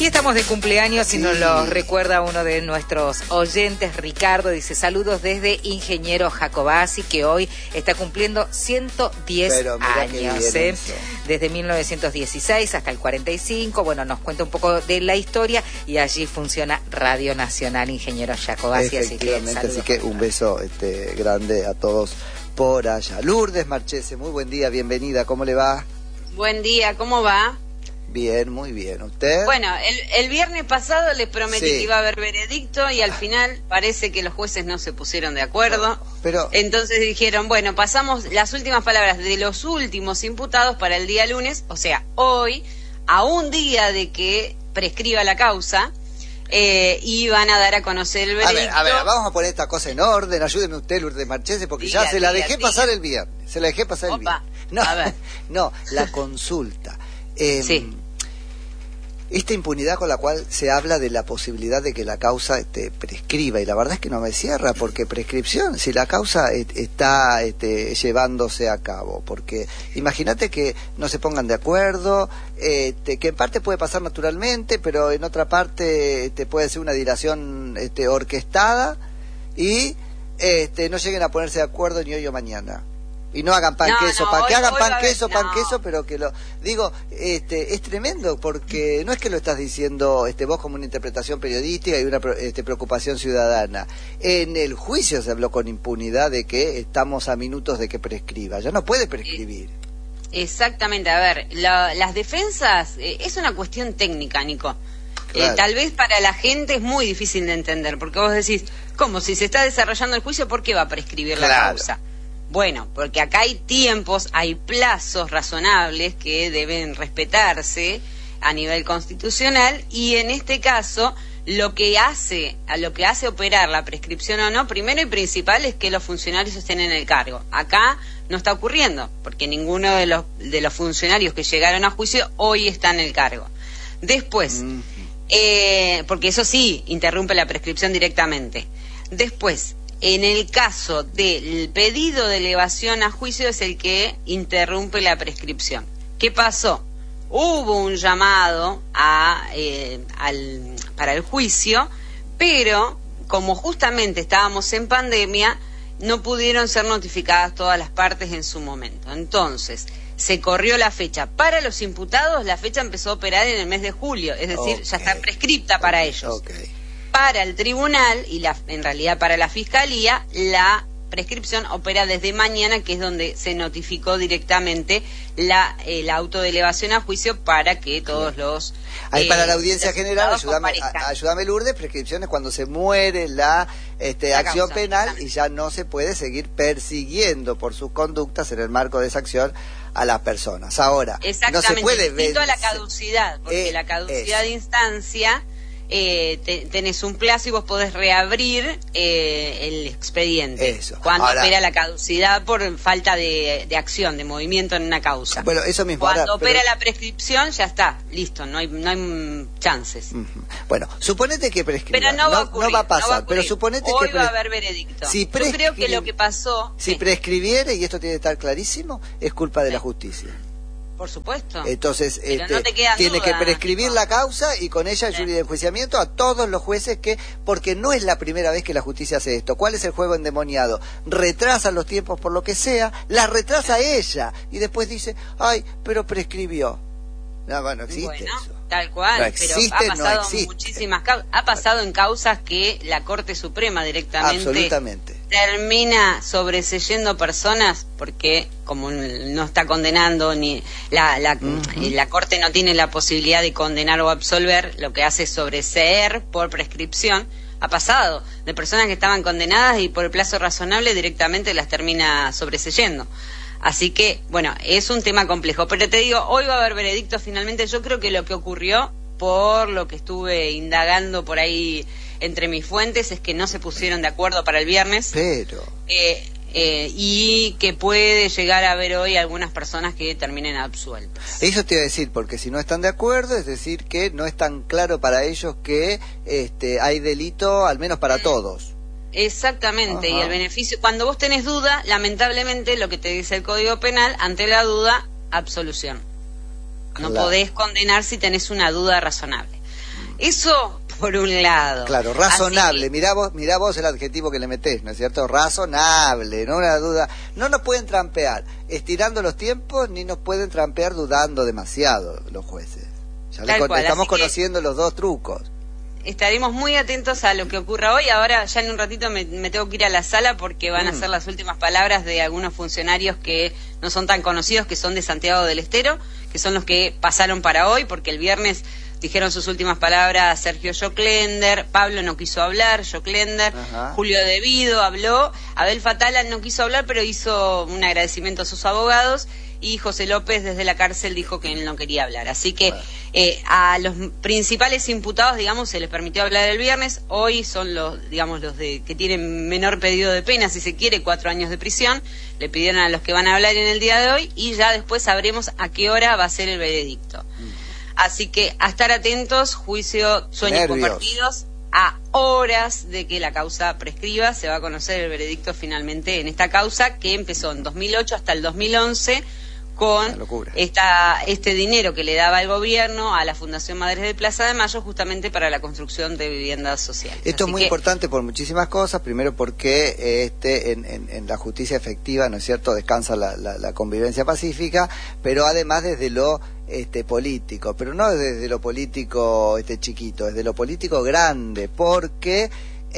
Aquí estamos de cumpleaños y nos lo recuerda uno de nuestros oyentes, Ricardo, dice saludos desde Ingeniero Jacobasi, que hoy está cumpliendo 110 años, desde 1916 hasta el 45, bueno, nos cuenta un poco de la historia y allí funciona Radio Nacional Ingeniero Jacobasi, así que un beso grande a todos por allá. Lourdes Marchese, muy buen día, bienvenida, ¿cómo le va? Buen día, ¿cómo va? Bien, muy bien. ¿Usted? Bueno, el viernes pasado les prometí que iba a haber veredicto y al final parece que los jueces no se pusieron de acuerdo. Pero entonces dijeron, bueno, pasamos las últimas palabras de los últimos imputados para el día lunes, o sea, hoy, a un día de que prescriba la causa, y van a dar a conocer el veredicto. A ver, vamos a poner esta cosa en orden, ayúdeme usted, Lourdes Marchese, porque ya se la dejé pasar el viernes. Se la dejé pasar el viernes. No, a ver. No, la consulta. Sí. Esta impunidad con la cual se habla de la posibilidad de que la causa prescriba, y la verdad es que no me cierra, porque prescripción, si la causa está llevándose a cabo, porque imagínate que no se pongan de acuerdo, que en parte puede pasar naturalmente, pero en otra parte puede ser una dilación orquestada, y no lleguen a ponerse de acuerdo ni hoy o mañana. Y no hagan pan queso, que hagan pan queso, pero que lo digo, es tremendo, porque no es que lo estás diciendo vos como una interpretación periodística y una preocupación ciudadana. En el juicio se habló con impunidad de que estamos a minutos de que prescriba, ya no puede prescribir. Exactamente, a ver, las defensas es una cuestión técnica, Nico. Claro. Tal vez para la gente es muy difícil de entender, porque vos decís, ¿cómo? Si se está desarrollando el juicio, ¿por qué va a prescribir la causa? Bueno, porque acá hay tiempos, hay plazos razonables que deben respetarse a nivel constitucional, y en este caso lo que hace operar la prescripción o no, primero y principal, es que los funcionarios estén en el cargo. Acá no está ocurriendo, porque ninguno de los funcionarios que llegaron a juicio hoy está en el cargo. Después, porque eso sí interrumpe la prescripción directamente. Después, en el caso del pedido de elevación a juicio es el que interrumpe la prescripción. ¿Qué pasó? Hubo un llamado para el juicio, pero como justamente estábamos en pandemia, no pudieron ser notificadas todas las partes en su momento. Entonces, se corrió la fecha. Para los imputados, la fecha empezó a operar en el mes de julio, es decir, ya está prescripta para ellos. Para el tribunal y en realidad para la fiscalía, la prescripción opera desde mañana, que es donde se notificó directamente el auto de elevación a juicio para que todos los... Ahí para la audiencia general, ayúdame Lourdes, prescripción es cuando se muere la acción penal y ya no se puede seguir persiguiendo por sus conductas en el marco de esa acción a las personas. Ahora, no se puede ver... a la caducidad, porque la caducidad de instancia... tenés un plazo y vos podés reabrir el expediente cuando opera la caducidad por falta de acción, de movimiento en una causa. Bueno, eso mismo. Cuando opera la prescripción, ya está, listo, no hay chances. Bueno, suponete que prescriba. Pero no va a pasar. Pero suponete hoy que va a haber veredicto. Yo creo que lo que pasó... Si prescribiere, y esto tiene que estar clarísimo, es culpa de la justicia. Por supuesto. Entonces, no tiene que prescribir la causa y con ella el jury de enjuiciamiento a todos los jueces porque no es la primera vez que la justicia hace esto. ¿Cuál es el juego endemoniado? Retrasan los tiempos por lo que sea, la retrasa ella y después dice, ay, pero prescribió. No existe eso. Tal cual, no existe, pero ha pasado muchísimas causas. Ha pasado en causas que la Corte Suprema directamente termina sobreseyendo personas, porque como no está condenando ni la Corte no tiene la posibilidad de condenar o absolver, lo que hace es sobreseer por prescripción. Ha pasado de personas que estaban condenadas y por el plazo razonable directamente las termina sobreseyendo. Así que, bueno, es un tema complejo. Pero te digo, hoy va a haber veredicto finalmente. Yo creo que lo que ocurrió, por lo que estuve indagando por ahí entre mis fuentes, es que no se pusieron de acuerdo para el viernes. Pero... y que puede llegar a haber hoy algunas personas que terminen absueltas. Eso te iba a decir, porque si no están de acuerdo, es decir, que no es tan claro para ellos que hay delito, al menos para todos. Exactamente, y el beneficio, cuando vos tenés duda, lamentablemente lo que te dice el Código Penal, ante la duda, absolución. No podés condenar si tenés una duda razonable. Eso por un lado. Claro, razonable. Mirá vos el adjetivo que le metés, ¿no es cierto? Razonable, no una duda. No nos pueden trampear estirando los tiempos, ni nos pueden trampear dudando demasiado los jueces. Ya estamos conociendo los dos trucos. Estaremos muy atentos a lo que ocurra hoy. Ahora ya en un ratito me tengo que ir a la sala porque van a ser las últimas palabras de algunos funcionarios que no son tan conocidos, que son de Santiago del Estero, que son los que pasaron para hoy, porque el viernes dijeron sus últimas palabras Sergio Joclender, Pablo no quiso hablar, Joclender, Julio Devido habló, Abel Fatala no quiso hablar, pero hizo un agradecimiento a sus abogados, y José López desde la cárcel dijo que él no quería hablar. Así que a los principales imputados, digamos, se les permitió hablar el viernes. Hoy son los que tienen menor pedido de pena, si se quiere, 4 años de prisión. Le pidieron a los que van a hablar en el día de hoy, y ya después sabremos a qué hora va a ser el veredicto. Así que a estar atentos, juicio, sueños compartidos. A horas de que la causa prescriba, se va a conocer el veredicto finalmente en esta causa que empezó en 2008 hasta el 2011 con este dinero que le daba el gobierno a la Fundación Madres de Plaza de Mayo justamente para la construcción de viviendas sociales. Esto es muy importante por muchísimas cosas. Primero porque en la justicia efectiva, ¿no es cierto?, descansa la convivencia pacífica, pero además desde lo político, pero no desde lo político chiquito, desde lo político grande, porque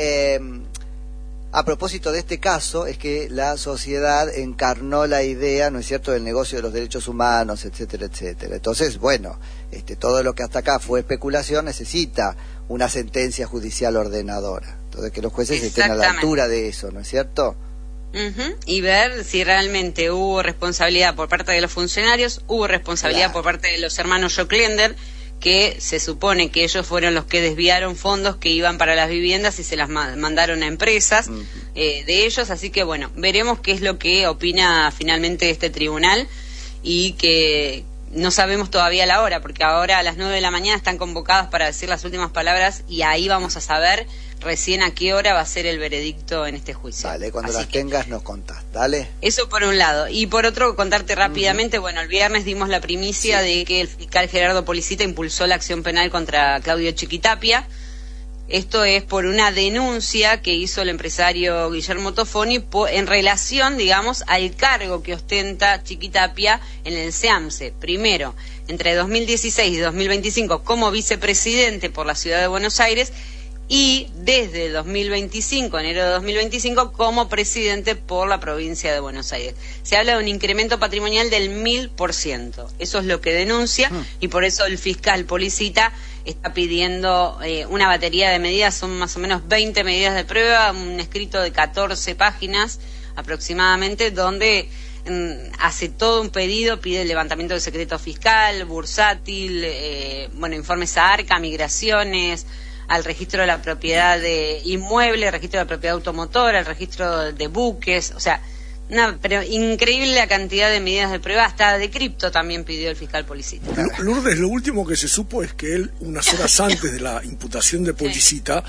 a propósito de este caso es que la sociedad encarnó la idea, ¿no es cierto?, del negocio de los derechos humanos, etcétera, etcétera. Entonces, bueno, todo lo que hasta acá fue especulación necesita una sentencia judicial ordenadora. Entonces, que los jueces estén a la altura de eso, ¿no es cierto? Y ver si realmente hubo responsabilidad por parte de los funcionarios, hubo responsabilidad por parte de los hermanos Joclender, que se supone que ellos fueron los que desviaron fondos que iban para las viviendas y se las mandaron a empresas de ellos. Así que bueno, veremos qué es lo que opina finalmente este tribunal, y que no sabemos todavía la hora, porque ahora a las 9 de la mañana están convocadas para decir las últimas palabras, y ahí vamos a saber recién a qué hora va a ser el veredicto en este juicio. Dale, cuando las tengas nos contás, dale. Eso por un lado. Y por otro, contarte rápidamente, bueno, el viernes dimos la primicia de que el fiscal Gerardo Policita impulsó la acción penal contra Claudio Chiquitapia. Esto es por una denuncia que hizo el empresario Guillermo Tofoni en relación, digamos, al cargo que ostenta Chiquitapia en el SEAMSE. Primero, entre 2016 y 2025 como vicepresidente por la Ciudad de Buenos Aires, y desde 2025, enero de 2025, como presidente por la provincia de Buenos Aires. Se habla de un incremento patrimonial del 1000%. Eso es lo que denuncia, y por eso el fiscal Policita está pidiendo una batería de medidas. Son más o menos 20 medidas de prueba, un escrito de 14 páginas aproximadamente, donde hace todo un pedido, pide el levantamiento del secreto fiscal, bursátil, informes a ARCA, migraciones, al registro de la propiedad de inmueble, registro de la propiedad automotora, el registro de buques, o sea, pero increíble la cantidad de medidas de prueba, hasta de cripto también pidió el fiscal Policita. Lourdes, lo último que se supo es que él, unas horas antes de la imputación de Policita,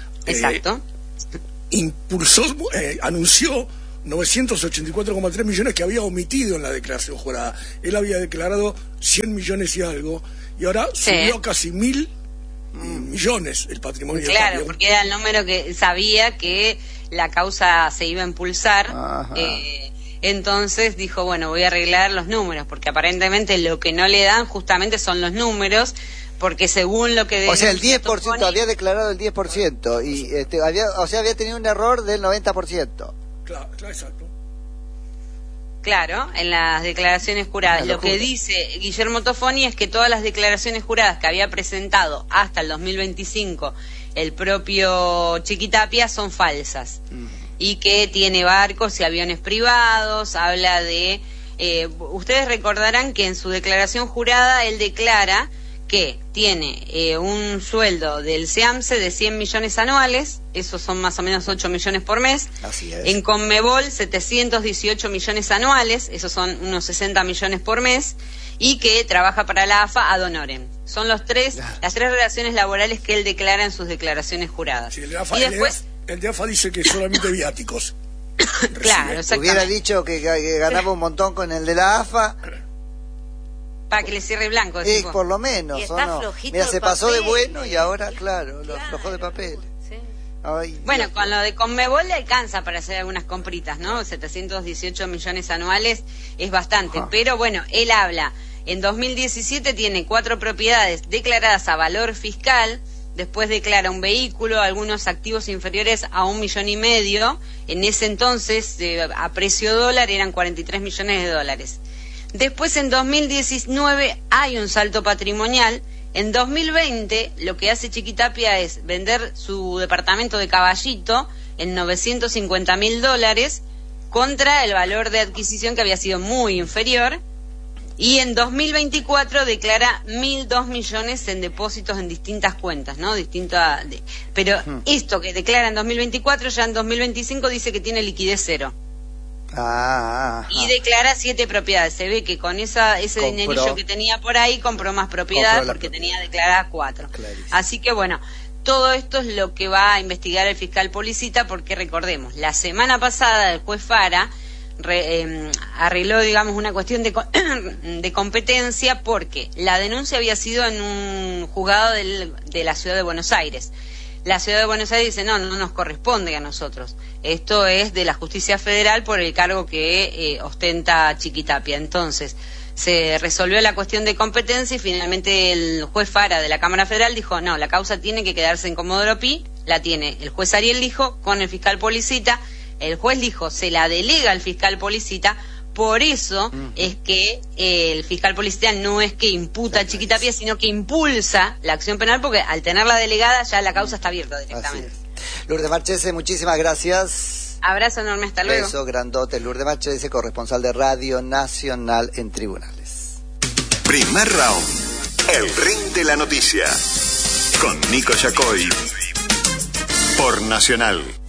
anunció 984,3 millones que había omitido en la declaración jurada. Él había declarado 100 millones y algo, y ahora subió a casi 1000 millones el patrimonio. Claro, porque era el número que sabía que la causa se iba a impulsar. Entonces dijo, bueno, voy a arreglar los números, porque aparentemente lo que no le dan justamente son los números, porque según lo que... O sea, el 10%, había declarado el 10%, y había tenido un error del 90%. Claro, exacto. Claro, en las declaraciones juradas. Lo que dice Guillermo Tofoni es que todas las declaraciones juradas que había presentado hasta el 2025 el propio Chiquitapia son falsas, y que tiene barcos y aviones privados. Habla de... ustedes recordarán que en su declaración jurada él declara que tiene un sueldo del SEAMSE de 100 millones anuales, esos son más o menos 8 millones por mes. Así es. En Conmebol 718 millones anuales, esos son unos 60 millones por mes, y que trabaja para la AFA ad honorem. Son las tres relaciones laborales que él declara en sus declaraciones juradas. Sí, el de AFA dice que solamente viáticos. Claro, exactamente. Hubiera dicho que ganaba un montón con el de la AFA. Para que le cierre blanco. Por lo menos, y está ¿o no? flojito. Mira, se pasó papel. de bueno y ahora, claro, lo aflojó de papel. Sí. Ay, Bueno, Dios. con lo de Conmebol le alcanza para hacer algunas compritas, ¿no? 718 millones anuales es bastante. Ajá. Pero bueno, él habla. En 2017 tiene 4 propiedades declaradas a valor fiscal. Después declara un vehículo, algunos activos inferiores a $1,5 millones. En ese entonces, a precio dólar, eran 43 millones de dólares. Después, en 2019, hay un salto patrimonial. En 2020, lo que hace Chiquitapia es vender su departamento de Caballito en $950.000 contra el valor de adquisición que había sido muy inferior. Y en 2024 declara 1.002 millones en depósitos en distintas cuentas, ¿no? Pero esto que declara en 2024, ya en 2025 dice que tiene liquidez cero. Y declara 7 propiedades. Se ve que con ese dinerillo que tenía por ahí compró más propiedades porque tenía declaradas 4. Clarísimo. Así que bueno, todo esto es lo que va a investigar el fiscal Policita, porque recordemos, la semana pasada el juez Fara arregló, digamos, una cuestión de competencia, porque la denuncia había sido en un juzgado de la Ciudad de Buenos Aires. La Ciudad de Buenos Aires dice, no nos corresponde a nosotros. Esto es de la Justicia Federal por el cargo que ostenta Chiquitapia. Entonces, se resolvió la cuestión de competencia y finalmente el juez Fara de la Cámara Federal dijo, no, la causa tiene que quedarse en Comodoro Pi, la tiene el juez Ariel Lijo con el fiscal Policita. El juez Lijo se la delega al fiscal Policita, por eso es que el fiscal Policita no es que imputa a Chiquitapia, sino que impulsa la acción penal, porque al tenerla delegada ya la causa está abierta directamente. Lourdes Marchese, muchísimas gracias. Abrazo enorme, hasta luego. Beso grandote. Lourdes Marchese, corresponsal de Radio Nacional en Tribunales. Primer round, el ring de la noticia, con Nico Yacoy, por Nacional.